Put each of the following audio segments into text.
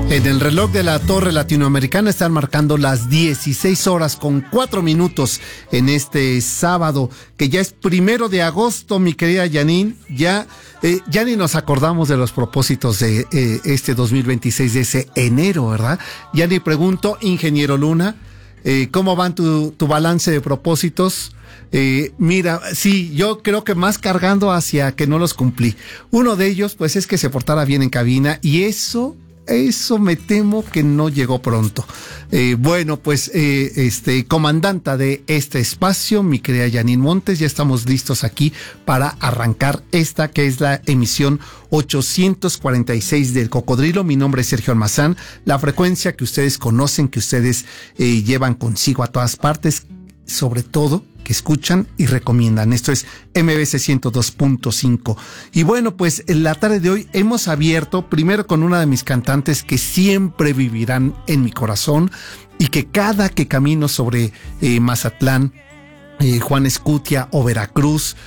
En el reloj de la Torre Latinoamericana están marcando las 16 horas con 4 minutos en este sábado, que ya es 1 de agosto, mi querida Janine. Ya ni nos acordamos de los propósitos de este 2026, de ese enero, ¿verdad? Ya ni pregunto, ingeniero Luna, ¿cómo van tu balance de propósitos? Mira, sí, yo creo que más cargando hacia que no los cumplí. Uno de ellos, pues, es que se portara bien en cabina, y eso me temo que no llegó pronto. Bueno, pues, comandanta de este espacio, mi querida Janine Montes, ya estamos listos aquí para arrancar esta, que es la emisión 846 del Cocodrilo. Mi nombre es Sergio Almazán. La frecuencia que ustedes conocen, que ustedes llevan consigo a todas partes, sobre todo que escuchan y recomiendan. Esto es MBC 102.5. Y bueno, pues en la tarde de hoy hemos abierto primero con una de mis cantantes que siempre vivirán en mi corazón y que cada que camino sobre Mazatlán, Juan Escutia o Veracruz,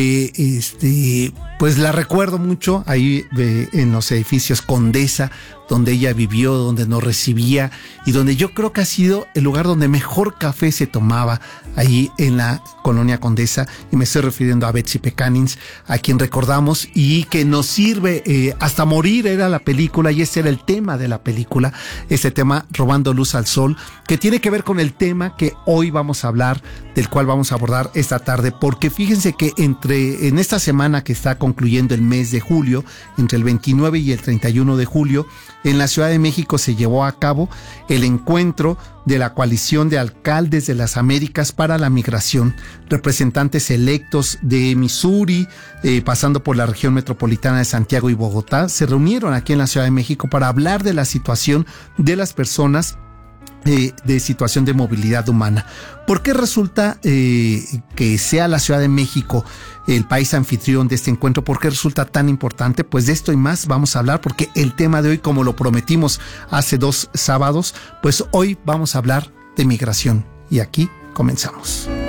pues la recuerdo mucho ahí en los edificios Condesa, donde ella vivió, donde nos recibía y donde yo creo que ha sido el lugar donde mejor café se tomaba, ahí en la colonia Condesa, y me estoy refiriendo a Betsy Pecanins, a quien recordamos y que nos sirve hasta morir. Era la película y ese era el tema de la película, este tema Robando Luz al Sol, que tiene que ver con el tema que hoy vamos a hablar, del cual vamos a abordar esta tarde, porque fíjense que en esta semana que está concluyendo el mes de julio, entre el 29 y el 31 de julio, en la Ciudad de México se llevó a cabo el encuentro de la Coalición de Alcaldes de las Américas para la Migración. Representantes electos de Missouri, pasando por la región metropolitana de Santiago y Bogotá, se reunieron aquí en la Ciudad de México para hablar de la situación de las personas de situación de movilidad humana. ¿Por qué resulta que sea la Ciudad de México el país anfitrión de este encuentro? ¿Por qué resulta tan importante? Pues de esto y más vamos a hablar, porque el tema de hoy, como lo prometimos hace 2 sábados, pues hoy vamos a hablar de migración. Y aquí comenzamos.